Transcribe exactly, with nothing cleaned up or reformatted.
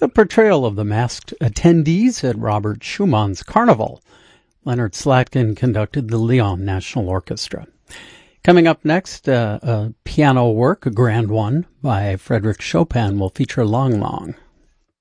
the portrayal of the masked attendees at Robert Schumann's Carnival. Leonard Slatkin conducted the Lyon National Orchestra. Coming up next, uh, a piano work, a grand one, by Frédéric Chopin will feature Long Long.